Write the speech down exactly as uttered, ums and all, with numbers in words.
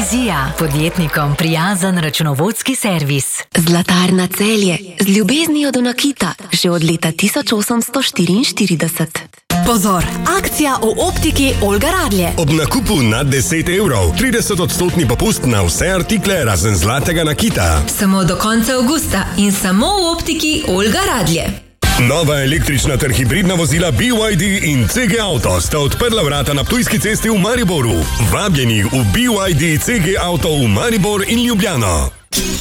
Vizija, podjetnikom prijazen računovodski servis. Zlatarna Celje, z ljubeznijo do nakita, že od leta tisoč osemsto štiriinštirideset. Pozor, akcija v optiki Olga Radlje. Ob nakupu nad deset evrov, trideset odstotni popust na vse artikle razen zlatega nakita. Samo do konca avgusta in samo v optiki Olga Radlje. Nova električna ter hibridna vozila B Y D in C G Auto sta odprla vrata na Ptujski cesti v Mariboru. Vabljeni v B Y D C G Auto v Maribor in Ljubljano.